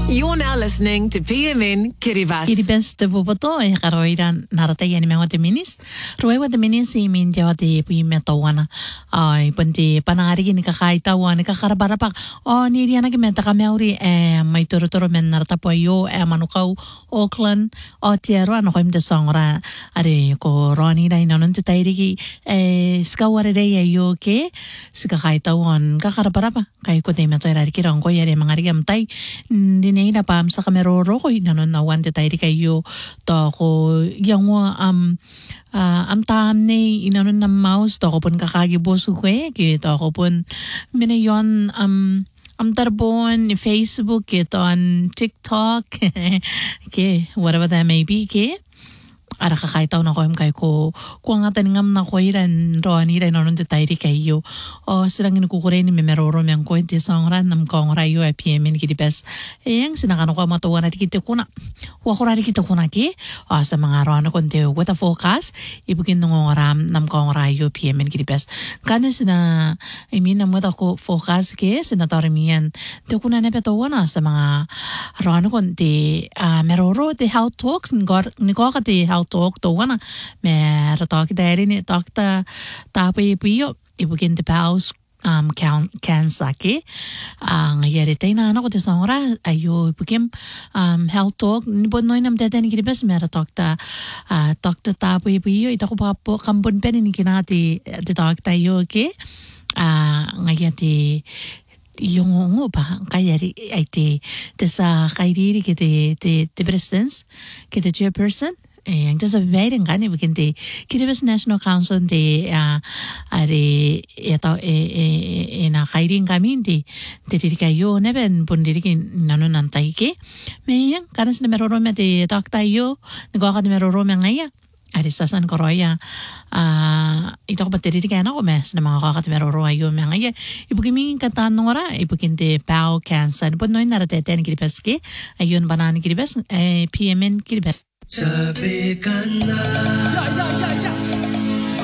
You're now listening to PMN Kiribati. Kiribati buboto karoiran naratay ni mga minis. Ruwa minis si min jawati pimetawana. Ay punti panari ni kakaitawan ni kakarabarapa. O ni diana kimenta kamauri may turo men naratapoyo manukaw Auckland o tiero ano ko imde songra are ko roni dai nanon te tairiki skaware dai ayo ke sikakaitawan kakarabarapa kay ko te meto era kirang ko yare mga rigamtay dine na pam sa kameroro ko nanon nawan te tairi kayo to ko yang am tam ni inanon na mouse to ko pun kakagibosu ko to ko pun minayon am tarbon ni Facebook ito on TikTok ke whatever that may be ke ara kakaitaw na ko kay ko kung nga taningam na ko iran roni ran nonon te tairi kayo o silang inukukure ni memeroro yang ko ti songran nam kong rayo PMN Kiribati yang sinakano ko matuwa na tikite kuna wa ko rari kita kuna ki o sa mga rona konte with a focus ibugin ng ram nam kong rayo PMN Kiribati kana sina I mean nam with ako focus ke senator mian te kuna na petawa na sa mga rona konte meroro the health talks ni ko ka the health talk to wana mer talk dari ni talk ta tapi piyo ibugin the pause cancer ke ngayari tayo na ako te songra ayo ibugim health talk ni bon noy nam tete ni Kiribati mer talk ta tapi piyo ito ko pa po kampon pen ni kinati the talk tayo ke ngayati yung ngo ba kayari ay te sa kairiri ke te presidents ke te chairperson yang just a very ngani bikin te Kiribati National Council te are ito na kairing kami te diri kayo neben pun diri kin nanon nantay ke mayang kanas na merorome te tak tayo nagwaka de merorome ngaya arisasan ko roya ito ko bateri kaya na ko mes na mga kakatimero royo mga ngaya ibugiming katanong ora ibugin te bowel cancer but noy naratete ni Kiribati ayun banan Kiribati PMN Kiribati sabi ka na